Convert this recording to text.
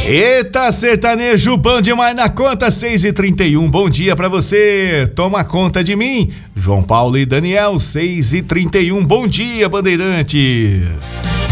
Eita, sertanejo bom demais na conta, 6h31, bom dia pra você, toma conta de mim, João Paulo e Daniel, 6h31, bom dia, Bandeirantes.